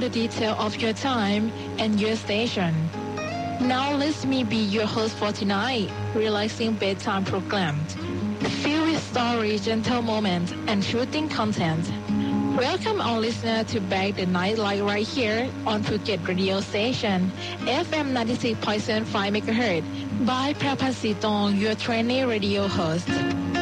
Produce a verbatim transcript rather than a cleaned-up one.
the detail of your time and your station. Now let me be your host for tonight, relaxing bedtime program, filled with stories, gentle moments, and shooting content. Welcome our listener to Back the Night Light right here on Phuket Radio Station, F M ninety-six point seven five megahertz by Prapasitong, your trainee radio host.